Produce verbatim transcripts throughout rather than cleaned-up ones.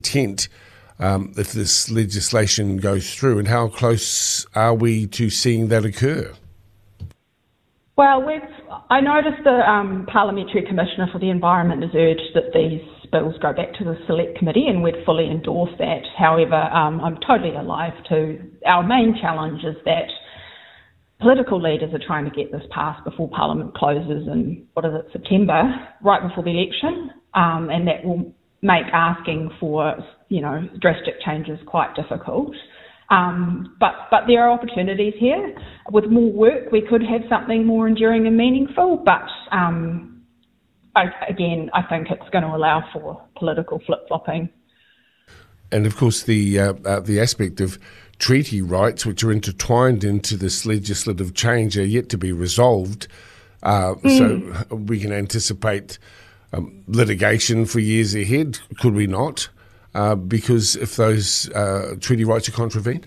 intent um, if this legislation goes through, and how close are we to seeing that occur? Well, we've, I noticed the um, Parliamentary Commissioner for the Environment has urged that these bills go back to the Select Committee, and we'd fully endorse that. However, um, I'm totally alive to our main challenge is that political leaders are trying to get this passed before Parliament closes in, what is it, September, right before the election, um, and that will make asking for, you know, drastic changes quite difficult. Um, but, but there are opportunities here. With more work, we could have something more enduring and meaningful, but um, I, again, I think it's going to allow for political flip-flopping. And of course, the uh, uh, the aspect of treaty rights, which are intertwined into this legislative change, are yet to be resolved. Uh, mm. So we can anticipate um, litigation for years ahead, could we not? Uh, because if those uh, treaty rights are contravened?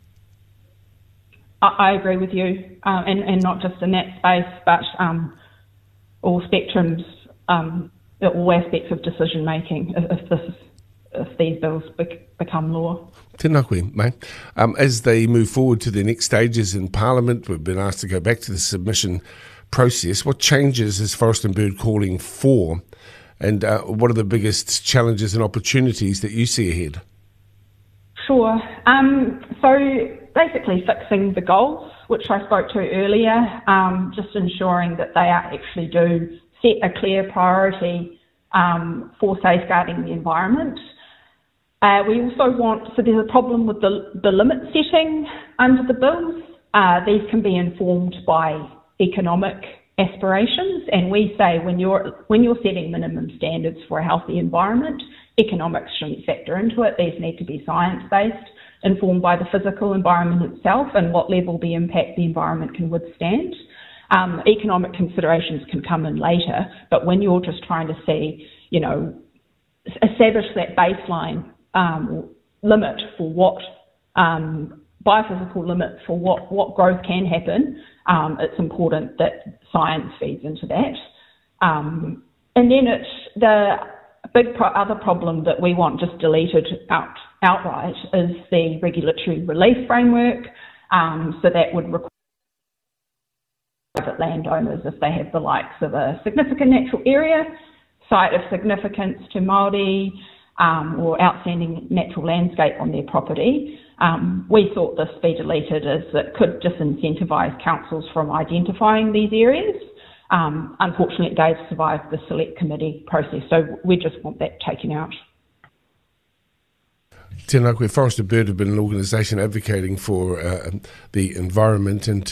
I, I agree with you, uh, and, and not just in that space, but um, all spectrums, um, all aspects of decision making, if, if this if these bills bec- become law. Tēnā koe, mate. Um, as they move forward to the next stages in Parliament, we've been asked to go back to the submission process. What changes is Forest and Bird calling for? And uh, what are the biggest challenges and opportunities that you see ahead? Sure. Um, so basically fixing the goals, which I spoke to earlier, um, just ensuring that they are actually do set a clear priority um, for safeguarding the environment. Uh, we also want, so there's a problem with the, the limit setting under the bills. Uh, these can be informed by economic aspirations, and we say when you're when you're setting minimum standards for a healthy environment, economics shouldn't factor into it. These need to be science-based, informed by the physical environment itself and what level the impact the environment can withstand. Um, economic considerations can come in later, but when you're just trying to see, you know, establish that baseline um, limit for what um, biophysical limit for what, what growth can happen, um, it's important that science feeds into that. Um, and then it's the big pro- other problem that we want just deleted out outright is the regulatory relief framework. Um, so that would require private landowners, if they have the likes of a significant natural area, site of significance to Māori, um, or outstanding natural landscape on their property. Um, we thought this be deleted as it could disincentivise councils from identifying these areas. Um, unfortunately, it does survive the Select Committee process, so we just want that taken out. Tēnā koe. Forest and Bird have been an organisation advocating for uh, the environment and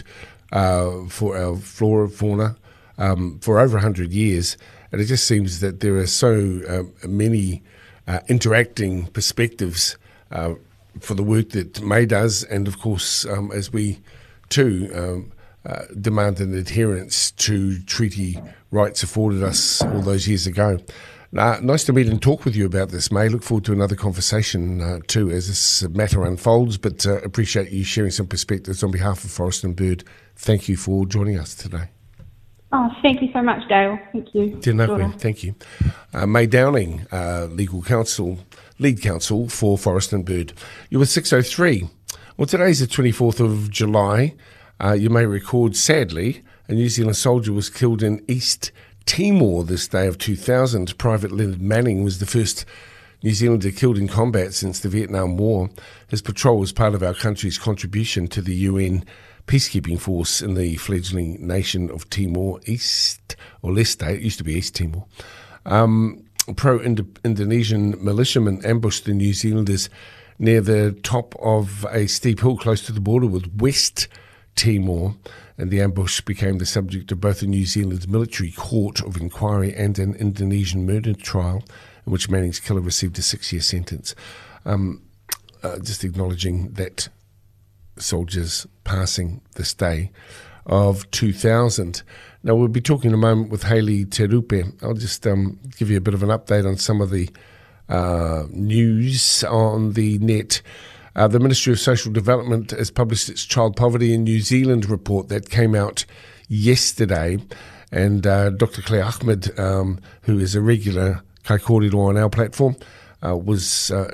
uh, for our flora, fauna, um, for over one hundred years. And it just seems that there are so uh, many uh, interacting perspectives uh, for the work that May does, and of course, um, as we too um, uh, demand an adherence to treaty rights afforded us all those years ago. Uh, nice to meet and talk with you about this, May. Look forward to another conversation uh, too as this matter unfolds, but uh, appreciate you sharing some perspectives on behalf of Forest and Bird. Thank you for joining us today. Oh, thank you so much, Dale. Thank you. Tēnā koe. Thank you. Uh, May Downing, uh, Legal Counsel, Lead Counsel for Forest and Bird. You were six oh three. Well, today's the twenty-fourth of July. Uh, you may record, sadly, a New Zealand soldier was killed in East Timor this day of two thousand. Private Leonard Manning was the first New Zealander killed in combat since the Vietnam War. His patrol was part of our country's contribution to the U N peacekeeping force in the fledgling nation of Timor East, or Leste. It used to be East Timor. Um, Pro-Indonesian militiamen ambushed the New Zealanders near the top of a steep hill close to the border with West Timor, and the ambush became the subject of both a New Zealand military court of inquiry and an Indonesian murder trial in which Manning's killer received a six-year sentence. Um, uh, just acknowledging that soldiers passing this day of two thousand. Now, we'll be talking in a moment with Hayley Te Rupe. I'll just um, give you a bit of an update on some of the uh, news on the net. Uh, the Ministry of Social Development has published its Child Poverty in New Zealand report that came out yesterday, and uh, Doctor Claire Ahmed, um, who is a regular kai kōrero on our platform, uh, was uh,